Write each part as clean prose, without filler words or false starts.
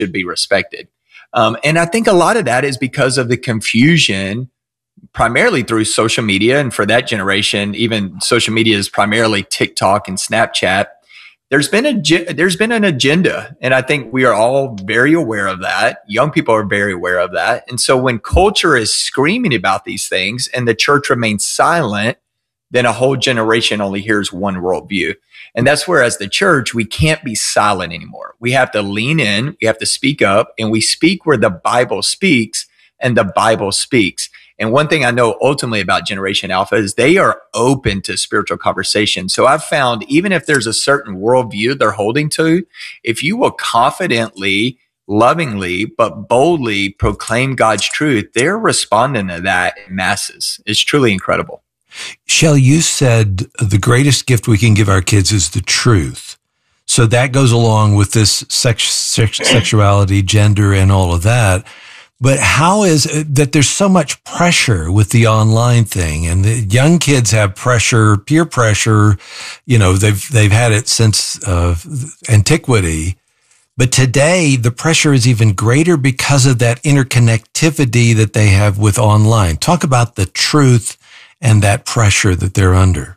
should be respected. And I think a lot of that is because of the confusion, primarily through social media. And for that generation, even social media is primarily TikTok and Snapchat. There's been an agenda, and I think we are all very aware of that. Young people are very aware of that. And so when culture is screaming about these things and the church remains silent, then a whole generation only hears one worldview. And that's where, as the church, we can't be silent anymore. We have to lean in, we have to speak up, and we speak where the Bible speaks, and the Bible speaks. And one thing I know ultimately about Generation Alpha is they are open to spiritual conversation. So I've found even if there's a certain worldview they're holding to, if you will confidently, lovingly, but boldly proclaim God's truth, they're responding to that in masses. It's truly incredible. Shell, you said the greatest gift we can give our kids is the truth. So that goes along with this sexuality, gender, and all of that. But how is it that there's so much pressure with the online thing, and the young kids have pressure, peer pressure, they've had it since antiquity. But today the pressure is even greater because of that interconnectivity that they have with online. Talk about the truth and that pressure that they're under.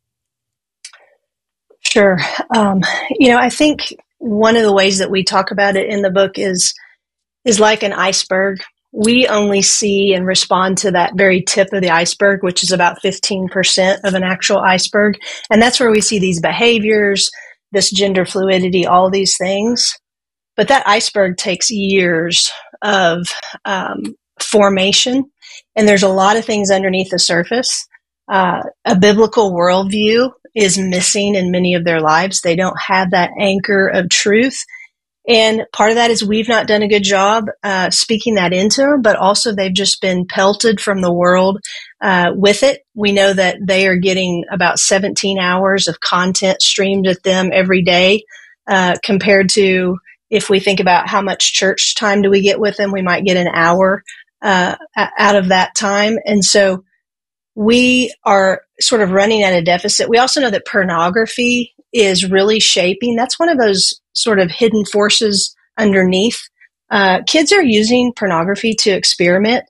Sure. I think one of the ways that we talk about it in the book is like an iceberg. We only see and respond to that very tip of the iceberg, which is about 15% of an actual iceberg. And that's where we see these behaviors, this gender fluidity, all these things. But that iceberg takes years of formation. And there's a lot of things underneath the surface. A biblical worldview is missing in many of their lives. They don't have that anchor of truth. And part of that is we've not done a good job speaking that into them, but also they've just been pelted from the world with it. We know that they are getting about 17 hours of content streamed at them every day, compared to if we think about how much church time do we get with them, we might get an hour out of that time. And so we are sort of running at a deficit. We also know that pornography is really shaping. That's one of those sort of hidden forces underneath. Kids are using pornography to experiment,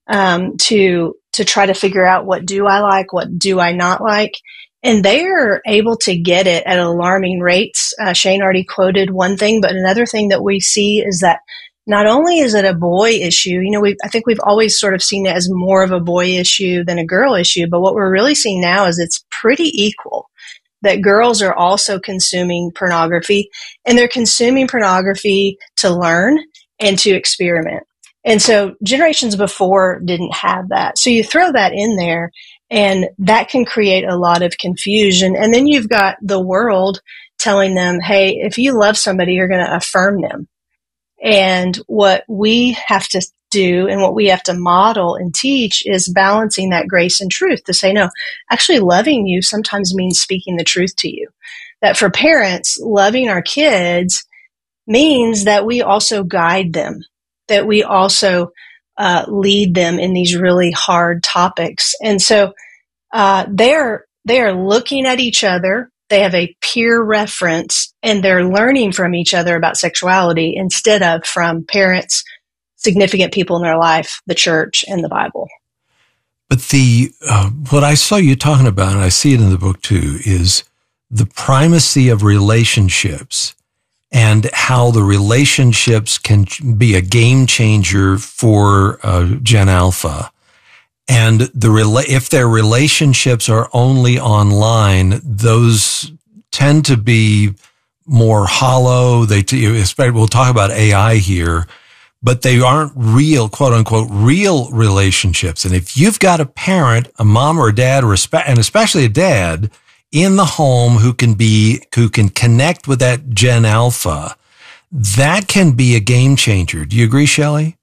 to try to figure out what do I like, what do I not like. And they are able to get it at alarming rates. Shane already quoted one thing, but another thing that we see is that not only is it a boy issue, I think we've always sort of seen it as more of a boy issue than a girl issue, but what we're really seeing now is it's pretty equal, that girls are also consuming pornography, and they're consuming pornography to learn and to experiment. And so generations before didn't have that. So you throw that in there, and that can create a lot of confusion. And then you've got the world telling them, hey, if you love somebody, you're going to affirm them. And what we have to do and what we have to model and teach is balancing that grace and truth to say, no, actually loving you sometimes means speaking the truth to you. That for parents, loving our kids means that we also guide them, that we also lead them in these really hard topics. And so they are looking at each other. They have a peer reference, and they're learning from each other about sexuality instead of from parents, significant people in their life, the church, and the Bible. But what I saw you talking about, and I see it in the book too, is the primacy of relationships and how the relationships can be a game changer for Gen Alpha. And if their relationships are only online, those tend to be more hollow. We'll talk about AI here, but they aren't real, quote unquote, real relationships. And if you've got a parent, a mom or a dad, and especially a dad in the home who can connect with that Gen Alpha, that can be a game changer. Do you agree, Shelley?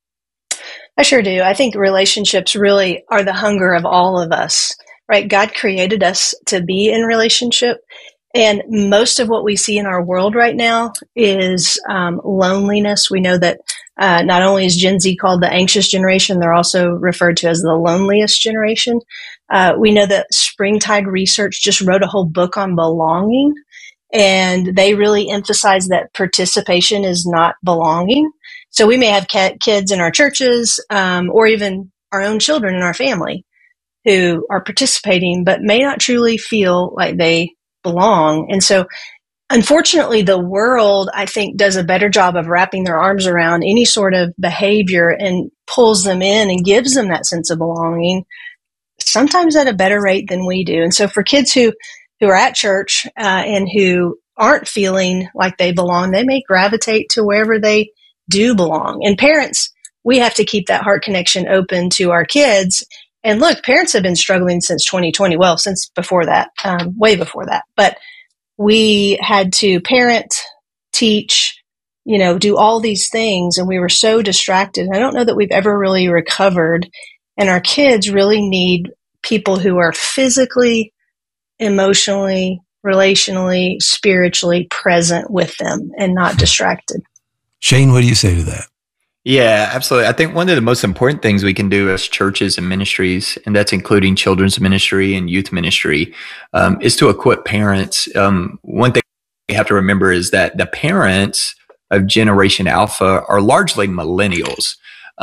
I sure do. I think relationships really are the hunger of all of us, right? God created us to be in relationship. And most of what we see in our world right now is loneliness. We know that not only is Gen Z called the anxious generation, they're also referred to as the loneliest generation. We know that Springtide Research just wrote a whole book on belonging. And they really emphasize that participation is not belonging. So we may have kids in our churches, or even our own children in our family who are participating, but may not truly feel like they belong. And so, unfortunately, the world, I think, does a better job of wrapping their arms around any sort of behavior and pulls them in and gives them that sense of belonging, sometimes at a better rate than we do. And so for kids who are at church and who aren't feeling like they belong, they may gravitate to wherever they do belong. And parents, we have to keep that heart connection open to our kids. And look, parents have been struggling since 2020. Well, since before that, way before that. But we had to parent, teach, do all these things. And we were so distracted. I don't know that we've ever really recovered. And our kids really need people who are physically, emotionally, relationally, spiritually present with them and not distracted. Shane, what do you say to that? Yeah, absolutely. I think one of the most important things we can do as churches and ministries, and that's including children's ministry and youth ministry, is to equip parents. One thing we have to remember is that the parents of Generation Alpha are largely millennials.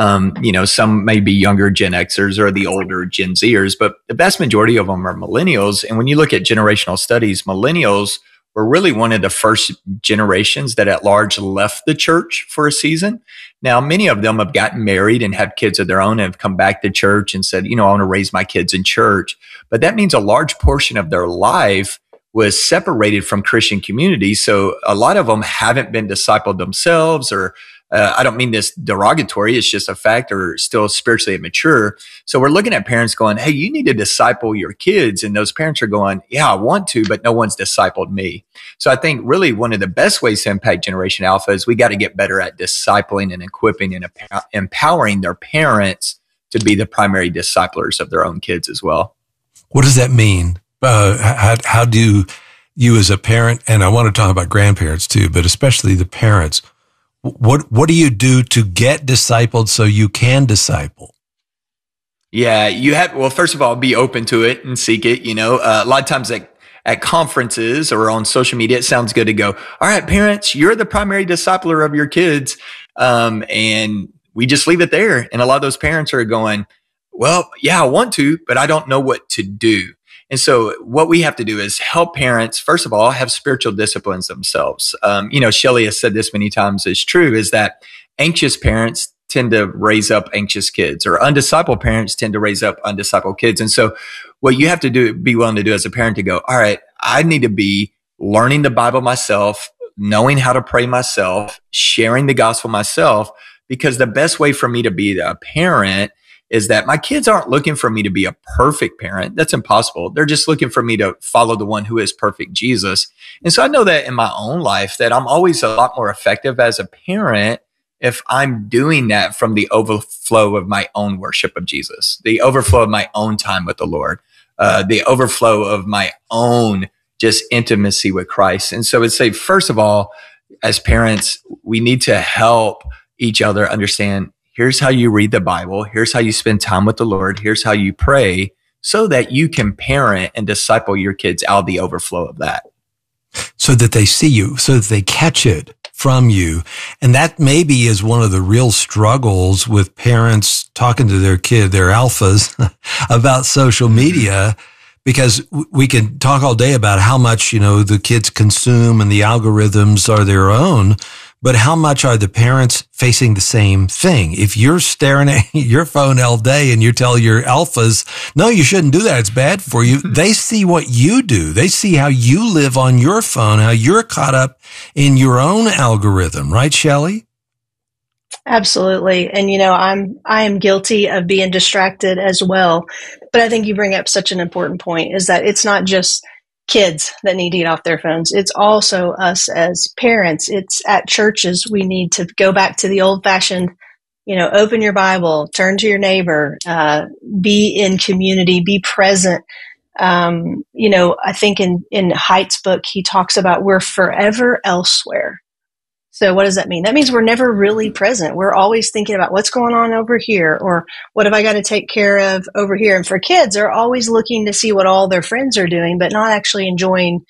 Some may be younger Gen Xers or the older Gen Zers, but the vast majority of them are millennials. And when you look at generational studies, millennials were really one of the first generations that at large left the church for a season. Now, many of them have gotten married and have kids of their own and have come back to church and said, I want to raise my kids in church. But that means a large portion of their life was separated from Christian community. So a lot of them haven't been discipled themselves, or I don't mean this derogatory, it's just a fact, or still spiritually immature. So we're looking at parents going, hey, you need to disciple your kids. And those parents are going, yeah, I want to, but no one's discipled me. So I think really one of the best ways to impact Generation Alpha is we got to get better at discipling and equipping and empowering their parents to be the primary disciplers of their own kids as well. What does that mean? How do you as a parent, and I want to talk about grandparents too, but especially the parents, what do you do to get discipled so you can disciple? Yeah, first of all, be open to it and seek it. A lot of times at conferences or on social media, it sounds good to go, all right, parents, you're the primary discipler of your kids. And we just leave it there. And a lot of those parents are going, well, yeah, I want to, but I don't know what to do. And so what we have to do is help parents, first of all, have spiritual disciplines themselves. Shelley has said this many times, is true, is that anxious parents tend to raise up anxious kids, or undiscipled parents tend to raise up undiscipled kids. And so what you have to do, be willing to do as a parent, to go, all right, I need to be learning the Bible myself, knowing how to pray myself, sharing the gospel myself, because the best way for me to be a parent is that my kids aren't looking for me to be a perfect parent. That's impossible. They're just looking for me to follow the one who is perfect, Jesus. And so I know that in my own life that I'm always a lot more effective as a parent if I'm doing that from the overflow of my own worship of Jesus, the overflow of my own time with the Lord, the overflow of my own just intimacy with Christ. And so I'd say, first of all, as parents, we need to help each other understand, here's how you read the Bible. Here's how you spend time with the Lord. Here's how you pray, so that you can parent and disciple your kids out of the overflow of that. So that they see you, so that they catch it from you. And that maybe is one of the real struggles with parents talking to their kid, their alphas, about social media, because we can talk all day about how much, the kids consume and the algorithms are their own. But how much are the parents facing the same thing? If you're staring at your phone all day and you tell your alphas, no, you shouldn't do that, it's bad for you, they see what you do. They see how you live on your phone, how you're caught up in your own algorithm, right, Shelley? Absolutely. And, I am guilty of being distracted as well. But I think you bring up such an important point, is that it's not just kids that need to get off their phones. It's also us as parents. It's at churches. We need to go back to the old fashioned, open your Bible, turn to your neighbor, be in community, be present. I think in Haidt's book, he talks about we're forever elsewhere. So what does that mean? That means we're never really present. We're always thinking about what's going on over here, or what have I got to take care of over here. And for kids, they're always looking to see what all their friends are doing, but not actually enjoying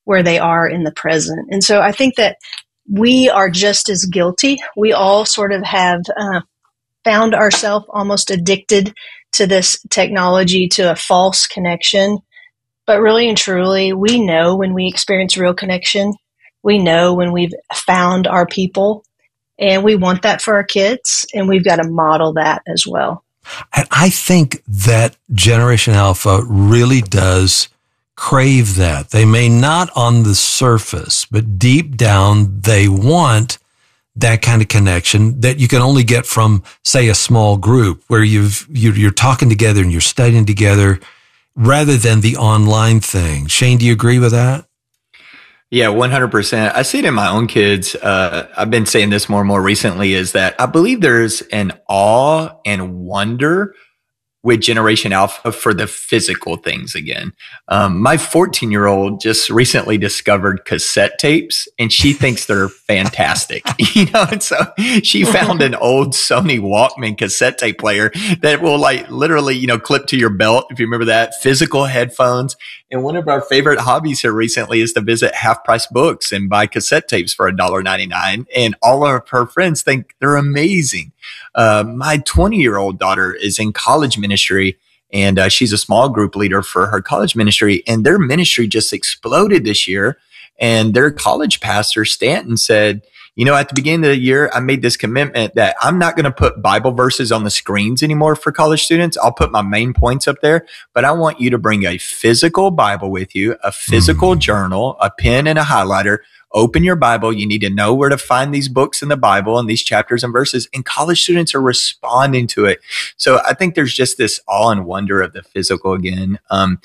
where they are in the present. And so I think that we are just as guilty. We all sort of have found ourselves almost addicted to this technology, to a false connection. But really and truly, we know when we experience real connection. We know when we've found our people, and we want that for our kids, and we've got to model that as well. And I think that Generation Alpha really does crave that. They may not on the surface, but deep down, they want that kind of connection that you can only get from, say, a small group where you're talking together and you're studying together rather than the online thing. Shane, do you agree with that? Yeah, 100%. I see it in my own kids. I've been saying this more and more recently, is that I believe there's an awe and wonder with Generation Alpha for the physical things again. My 14-year-old just recently discovered cassette tapes, and she thinks they're fantastic. And so she found an old Sony Walkman cassette tape player that will literally, clip to your belt, if you remember that, physical headphones. And one of our favorite hobbies here recently is to visit Half Price Books and buy cassette tapes for $1.99. And all of her friends think they're amazing. My 20-year-old daughter is in college ministry, and she's a small group leader for her college ministry. And their ministry just exploded this year. And their college pastor, Stanton, said, at the beginning of the year, I made this commitment that I'm not going to put Bible verses on the screens anymore for college students. I'll put my main points up there, but I want you to bring a physical Bible with you, a physical journal, a pen and a highlighter. Open your Bible. You need to know where to find these books in the Bible and these chapters and verses. And college students are responding to it. So I think there's just this awe and wonder of the physical again.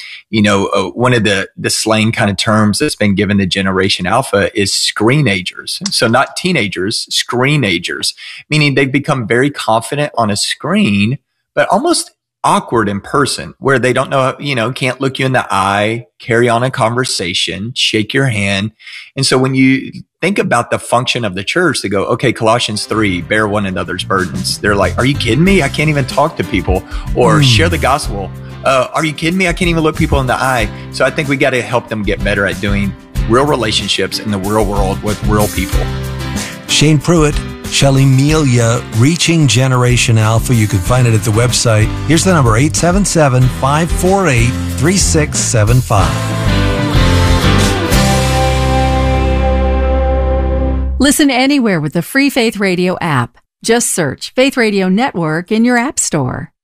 One of the slang kind of terms that's been given to Generation Alpha is screenagers. So not teenagers, screenagers, meaning they've become very confident on a screen, but almost awkward in person, where they don't know, can't look you in the eye, carry on a conversation, shake your hand. And so when you think about the function of the church, they go, okay, Colossians 3, bear one another's burdens. They're like, are you kidding me? I can't even talk to people or share the gospel. Are you kidding me? I can't even look people in the eye. So I think we got to help them get better at doing real relationships in the real world with real people. Shane Pruitt, Shelley Melia, Reaching Generation Alpha. You can find it at the website. Here's the number, 877-548-3675. Listen anywhere with the free Faith Radio app. Just search Faith Radio Network in your app store.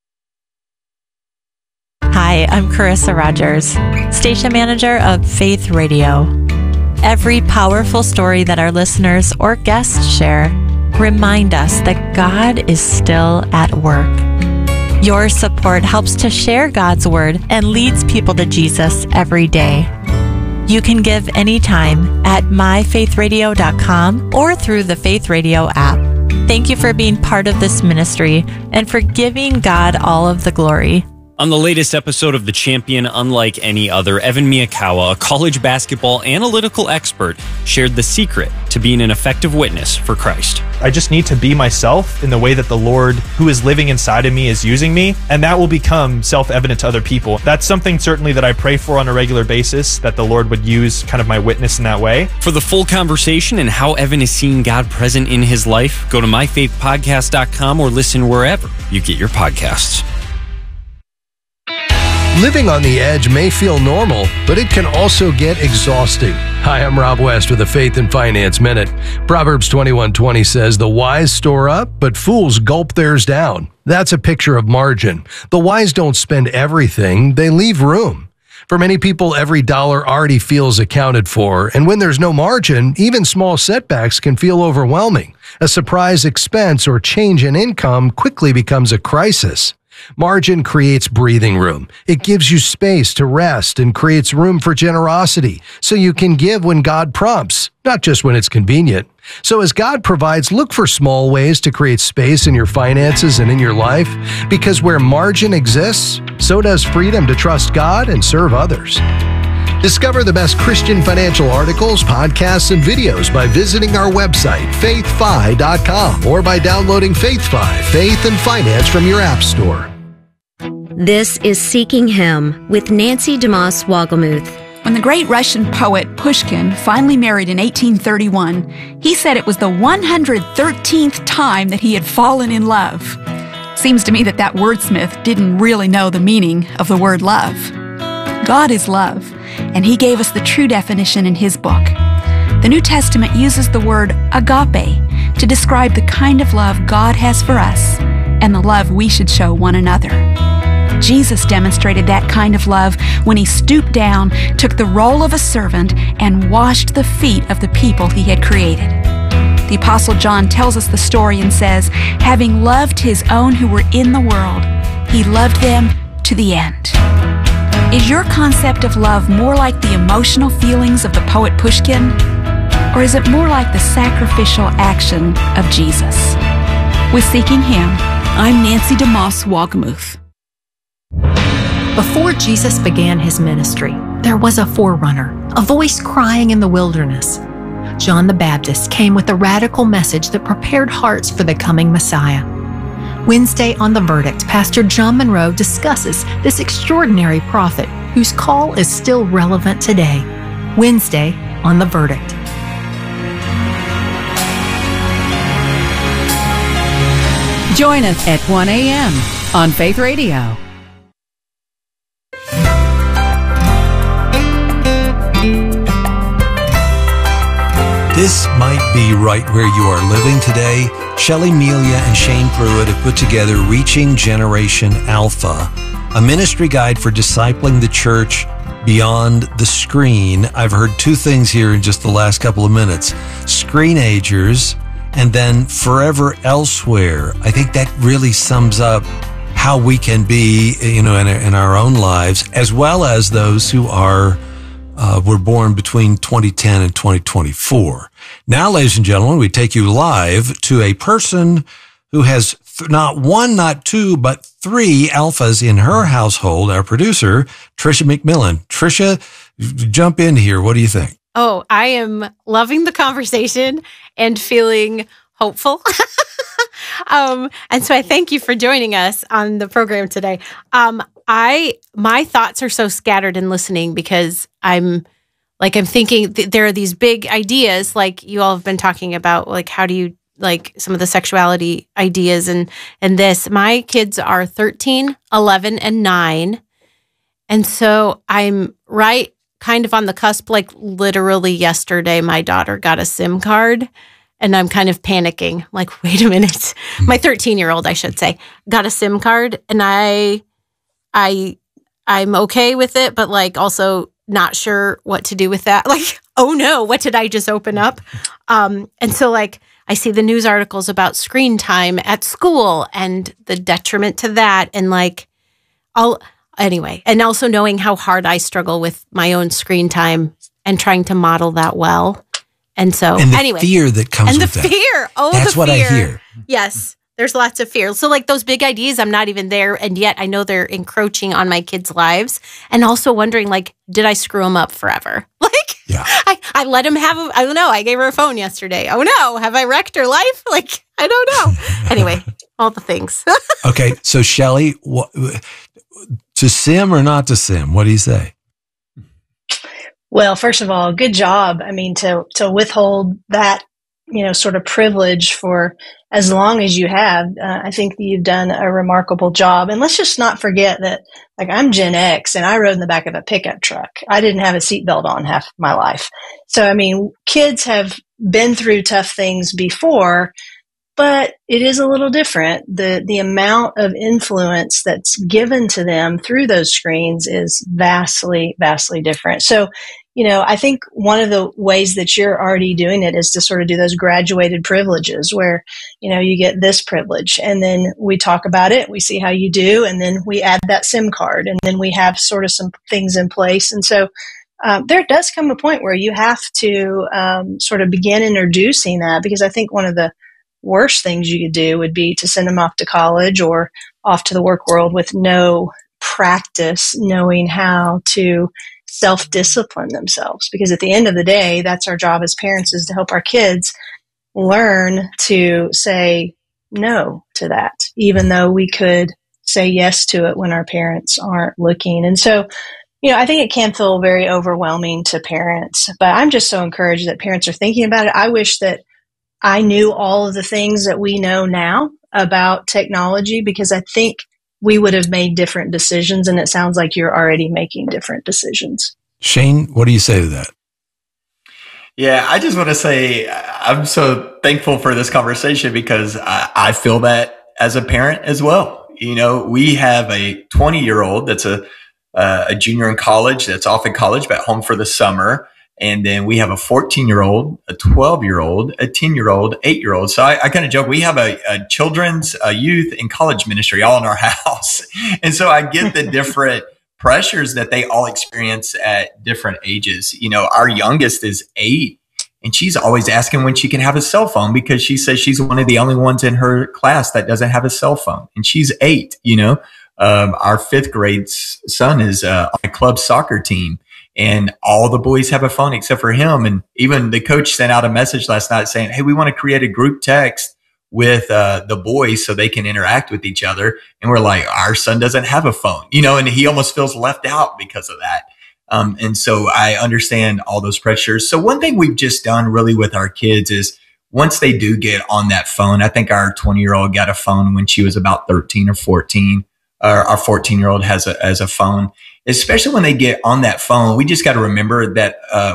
Hi, I'm Carissa Rogers, station manager of Faith Radio. Every powerful story that our listeners or guests share remind us that God is still at work. Your support helps to share God's word and leads people to Jesus every day. You can give anytime at myfaithradio.com or through the Faith Radio app. Thank you for being part of this ministry and for giving God all of the glory. On the latest episode of The Champion, unlike any other, Evan Miyakawa, a college basketball analytical expert, shared the secret to being an effective witness for Christ. I just need to be myself in the way that the Lord, who is living inside of me, is using me, and that will become self-evident to other people. That's something certainly that I pray for on a regular basis, that the Lord would use kind of my witness in that way. For the full conversation and how Evan is seeing God present in his life, go to myfaithpodcast.com or listen wherever you get your podcasts. Living on the edge may feel normal, but it can also get exhausting. Hi, I'm Rob West with a Faith and Finance Minute. Proverbs 21:20 says, "The wise store up, but fools gulp theirs down." That's a picture of margin. The wise don't spend everything, they leave room. For many people, every dollar already feels accounted for, and when there's no margin, even small setbacks can feel overwhelming. A surprise expense or change in income quickly becomes a crisis. Margin creates breathing room. It gives you space to rest and creates room for generosity, so you can give when God prompts, not just when it's convenient. So as God provides, look for small ways to create space in your finances and in your life, because where margin exists, so does freedom to trust God and serve others. Discover the best Christian financial articles, podcasts, and videos by visiting our website, faithfi.com, or by downloading FaithFi, Faith and Finance, from your app store. This is Seeking Him with Nancy DeMoss Wogelmuth. When the great Russian poet Pushkin finally married in 1831, he said it was the 113th time that he had fallen in love. Seems to me that wordsmith didn't really know the meaning of the word love. God is love, and he gave us the true definition in his book. The New Testament uses the word agape to describe the kind of love God has for us and the love we should show one another. Jesus demonstrated that kind of love when he stooped down, took the role of a servant, and washed the feet of the people he had created. The Apostle John tells us the story and says, having loved his own who were in the world, he loved them to the end. Is your concept of love more like the emotional feelings of the poet Pushkin? Or is it more like the sacrificial action of Jesus? With Seeking Him, I'm Nancy DeMoss Wolgemuth. Before Jesus began his ministry, there was a forerunner, a voice crying in the wilderness. John the Baptist came with a radical message that prepared hearts for the coming Messiah. Wednesday on The Verdict, Pastor John Monroe discusses this extraordinary prophet whose call is still relevant today. Wednesday on The Verdict. Join us at 1 a.m. on Faith Radio. This might be right where you are living today. Shelley Melia and Shane Pruitt have put together Reaching Generation Alpha, a ministry guide for discipling the church beyond the screen. I've heard two things here in just the last couple of minutes. Screenagers and then forever elsewhere. I think that really sums up how we can be, in our own lives, as well as those who were born between 2010 and 2024. Now, ladies and gentlemen, we take you live to a person who has not one, not two, but three alphas in her household, our producer, Tricia McMillan. Tricia, jump in here. What do you think? Oh, I am loving the conversation and feeling hopeful. And so I thank you for joining us on the program today. My thoughts are so scattered in listening because I'm thinking there are these big ideas like you all have been talking about, like how do you like some of the sexuality ideas and this. My kids are 13, 11, and 9. And so I'm right kind of on the cusp, like literally yesterday, my daughter got a SIM card and I'm kind of panicking. Like, wait a minute. My 13-year-old, I should say, got a SIM card and I'm okay with it, but like also not sure what to do with that. Like, oh no, what did I just open up? And so like, I see the news articles about screen time at school and the detriment to that. And like, anyway, and also knowing how hard I struggle with my own screen time and trying to model that well. And so anyway. Fear that comes with that. And the fear. Oh, that's what I hear. Yes. There's lots of fear. So like those big ideas, I'm not even there. And yet I know they're encroaching on my kids' lives. And also wondering like, did I screw them up forever? Like, yeah. I let him have, I don't know. I gave her a phone yesterday. Oh no. Have I wrecked her life? Like, I don't know. Anyway, all the things. Okay. So Shelley, to sim or not to sim? What do you say? Well, first of all, good job. I mean, to withhold that, sort of privilege for as long as you have, I think that you've done a remarkable job. And let's just not forget that, like, I'm Gen X and I rode in the back of a pickup truck. I didn't have a seatbelt on half my life. So, I mean, kids have been through tough things before, but it is a little different. The amount of influence that's given to them through those screens is vastly, vastly different. So, I think one of the ways that you're already doing it is to sort of do those graduated privileges where, you get this privilege and then we talk about it, we see how you do, and then we add that SIM card and then we have sort of some things in place. And so there does come a point where you have to sort of begin introducing that, because I think one of the worst things you could do would be to send them off to college or off to the work world with no practice knowing how to self-discipline themselves. Because at the end of the day, that's our job as parents, is to help our kids learn to say no to that, even though we could say yes to it when our parents aren't looking. And so I think it can feel very overwhelming to parents, but I'm just so encouraged that parents are thinking about it. I wish that I knew all of the things that we know now about technology, because I think we would have made different decisions, and it sounds like you're already making different decisions. Shane, what do you say to that? Yeah, I just want to say I'm so thankful for this conversation, because I feel that as a parent as well. We have a 20-year-old that's a junior in college, that's off in college, but home for the summer. And then we have a 14-year-old, a 12-year-old, a 10-year-old, 8-year-old. So I kind of joke, we have a children's, youth, and college ministry all in our house. And so I get the different pressures that they all experience at different ages. Our youngest is 8, and she's always asking when she can have a cell phone, because she says she's one of the only ones in her class that doesn't have a cell phone. And she's 8, Our 5th grade son is on a club soccer team, and all the boys have a phone except for him. And even the coach sent out a message last night saying, hey, we want to create a group text with the boys so they can interact with each other. And we're like, our son doesn't have a phone, and he almost feels left out because of that. And so I understand all those pressures. So one thing we've just done really with our kids is, once they do get on that phone, I think our 20-year-old got a phone when she was about 13 or 14. Our 14-year-old has a phone. Especially when they get on that phone, we just got to remember that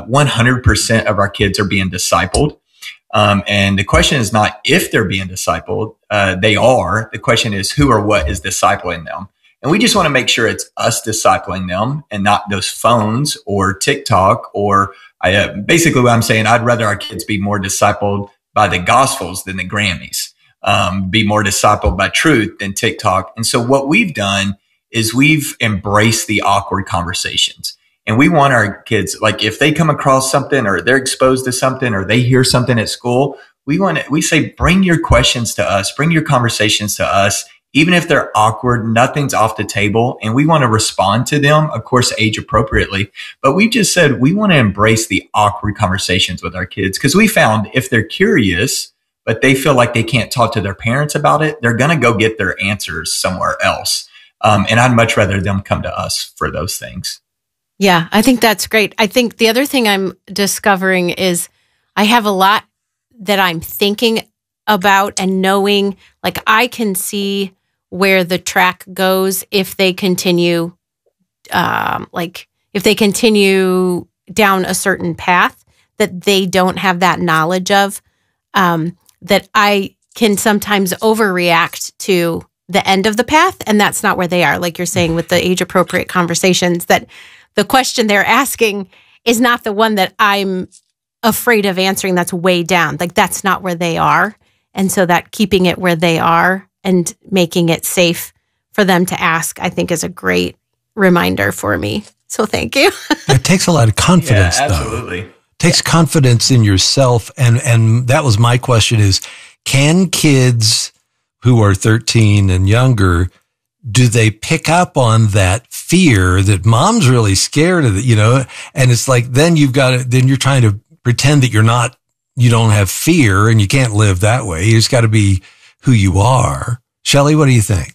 100% of our kids are being discipled. And the question is not if they're being discipled. They are. The question is who or what is discipling them. And we just want to make sure it's us discipling them and not those phones or TikTok or basically what I'm saying, I'd rather our kids be more discipled by the Gospels than the Grammys. Be more discipled by truth than TikTok. And so what we've done is we've embraced the awkward conversations. And we want our kids, like if they come across something or they're exposed to something or they hear something at school, we say, bring your questions to us, bring your conversations to us. Even if they're awkward, nothing's off the table. And we want to respond to them, of course, age appropriately. But we just said we want to embrace the awkward conversations with our kids, because we found if they're curious, but they feel like they can't talk to their parents about it, they're going to go get their answers somewhere else. And I'd much rather them come to us for those things. Yeah, I think that's great. I think the other thing I'm discovering is I have a lot that I'm thinking about and knowing, like I can see where the track goes if they continue, if they continue down a certain path that they don't have that knowledge of, that I can sometimes overreact to the end of the path, and that's not where they are. Like you're saying with the age-appropriate conversations, that the question they're asking is not the one that I'm afraid of answering that's way down. Like that's not where they are. And so that keeping it where they are and making it safe for them to ask, I think is a great reminder for me. So thank you. It takes a lot of confidence, absolutely. though. It takes confidence in yourself. And that was my question is, can kids who are 13 and younger, do they pick up on that fear that mom's really scared of it, and it's like, then you're trying to pretend that you don't have fear and you can't live that way. You just got to be who you are. Shelley, what do you think?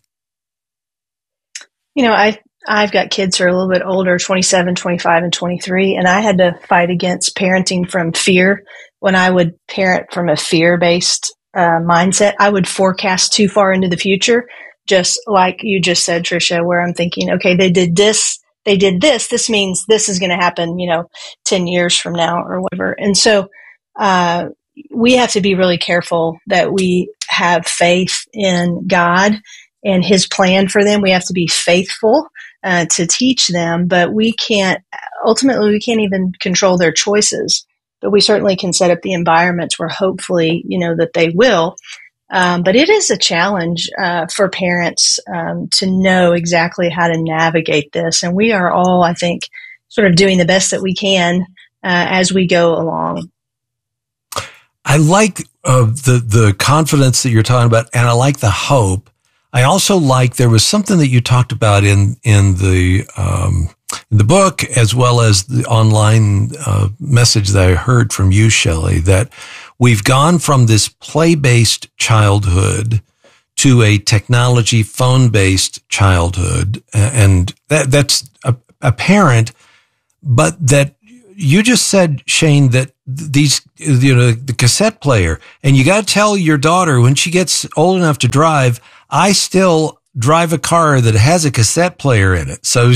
I've got kids who are a little bit older, 27, 25, and 23, and I had to fight against parenting from fear. When I would parent from a fear-based mindset, I would forecast too far into the future, just like you just said, Tricia, where I'm thinking, okay, they did this, this means this is going to happen, 10 years from now or whatever. And so we have to be really careful that we have faith in God and his plan for them. We have to be faithful to teach them, but we can't even control their choices, but we certainly can set up the environments where hopefully, that they will. But it is a challenge for parents to know exactly how to navigate this. And we are all, I think, sort of doing the best that we can as we go along. I like the confidence that you're talking about, and I like the hope. I also like, there was something that you talked about in the book, as well as the online message that I heard from you, Shelley, that we've gone from this play-based childhood to a technology phone-based childhood. And that's a parent, but that you just said, Shane, that these, the cassette player, and you got to tell your daughter when she gets old enough to drive, I still drive a car that has a cassette player in it. So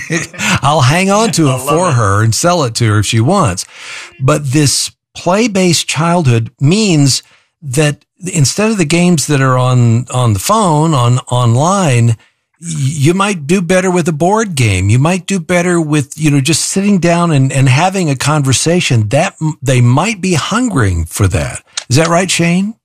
I'll hang on to it for her and sell it to her if she wants. But this play-based childhood means that instead of the games that are on the phone, online, you might do better with a board game. You might do better with, just sitting down and having a conversation. That they might be hungering for that. Is that right, Shane?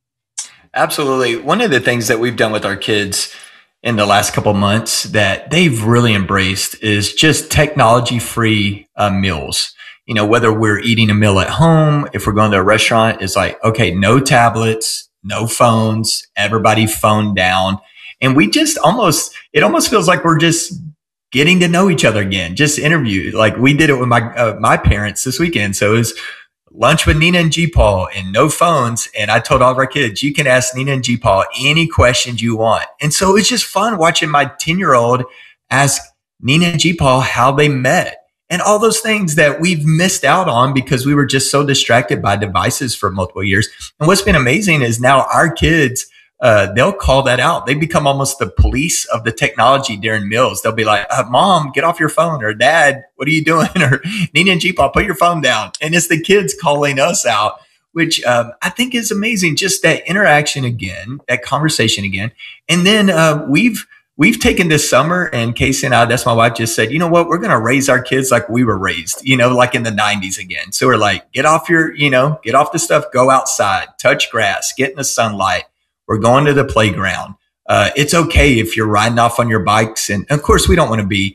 Absolutely. One of the things that we've done with our kids in the last couple of months that they've really embraced is just technology-free meals. Whether we're eating a meal at home, if we're going to a restaurant, it's like, okay, no tablets, no phones, everybody phone down. And we just it almost feels like we're just getting to know each other again, just interview. Like we did it with my parents this weekend. So it was lunch with Nina and G-Paul and no phones. And I told all of our kids, you can ask Nina and G-Paul any questions you want. And so it's just fun watching my 10-year-old ask Nina and G-Paul how they met and all those things that we've missed out on because we were just so distracted by devices for multiple years. And what's been amazing is now our kids, they'll call that out. They become almost the police of the technology during meals. They'll be like, Mom, get off your phone, or Dad, what are you doing? Or Nina and G-Paul, put your phone down. And it's the kids calling us out, which I think is amazing. Just that interaction again, that conversation again. And then we've taken this summer, and Casey and I, that's my wife, just said, you know what, we're going to raise our kids like we were raised, like in the 90s again. So we're like, get off the stuff, go outside, touch grass, get in the sunlight. We're going to the playground. It's okay if you're riding off on your bikes. And of course, we don't want to be,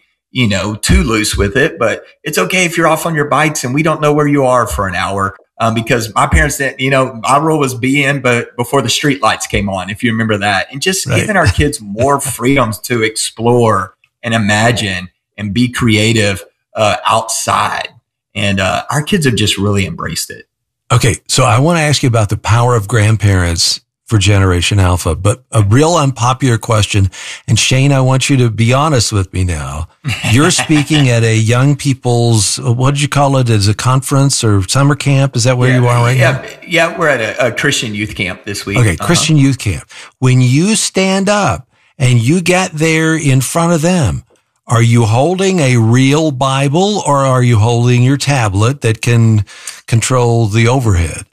too loose with it, but it's okay if you're off on your bikes and we don't know where you are for an hour. Because my parents didn't, my rule was be in, but before the street lights came on, if you remember that, and just giving our kids more freedoms to explore and imagine and be creative, outside. And, our kids have just really embraced it. Okay. So I want to ask you about the power of grandparents for Generation Alpha, but a real unpopular question. And Shane, I want you to be honest with me now. You're speaking at a young people's, what did you call it? As a conference or summer camp? Is that where you are right now? Yeah, we're at a Christian youth camp this week. Okay, Christian youth camp. When you stand up and you get there in front of them, are you holding a real Bible or are you holding your tablet that can control the overhead?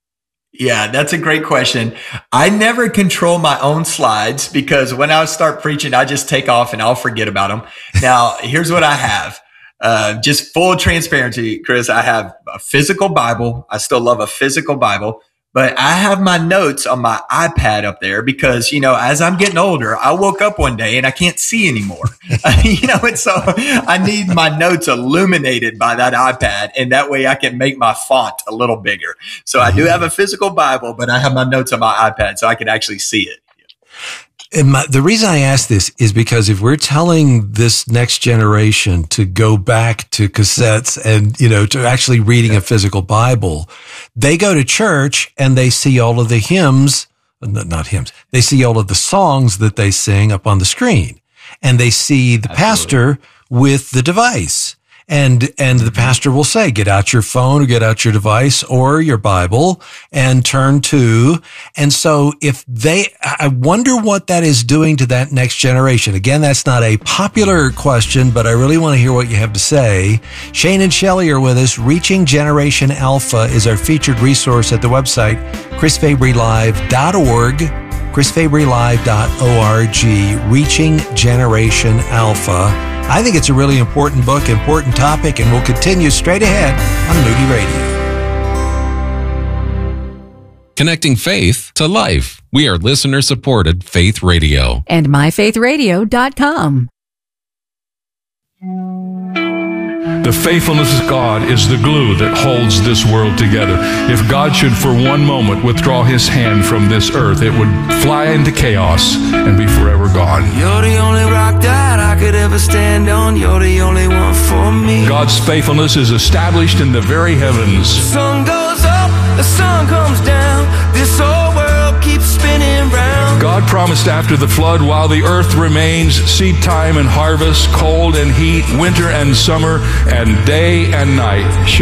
Yeah, that's a great question. I never control my own slides because when I start preaching, I just take off and I'll forget about them. Now, here's what I have. Just full transparency, Chris, I have a physical Bible. I still love a physical Bible, but I have my notes on my iPad up there because, as I'm getting older, I woke up one day and I can't see anymore, and so I need my notes illuminated by that iPad. And that way I can make my font a little bigger. So I do have a physical Bible, but I have my notes on my iPad so I can actually see it. And the reason I ask this is because if we're telling this next generation to go back to cassettes and, to actually reading a physical Bible, they go to church and they see all of the hymns, not hymns, they see all of the songs that they sing up on the screen, and they see the pastor with the device. And the pastor will say, get out your phone or get out your device or your Bible and turn to. And so I wonder what that is doing to that next generation. Again, that's not a popular question, but I really want to hear what you have to say. Shane and Shelley are with us. Reaching Generation Alpha is our featured resource at the website, chrisfabrylive.org, chrisfabrylive.org, Reaching Generation Alpha. I think it's a really important book, important topic, and we'll continue straight ahead on Moody Radio. Connecting faith to life. We are listener-supported Faith Radio. And myfaithradio.com. The faithfulness of God is the glue that holds this world together. If God should for one moment withdraw his hand from this earth, it would fly into chaos and be forever gone. You're the only rock that I could ever stand on. You're the only one for me. God's faithfulness is established in the very heavens. The sun goes up, the sun comes down. This whole world keeps spinning round. God promised after the flood, while the earth remains, seed time and harvest, cold and heat, winter and summer, and day and night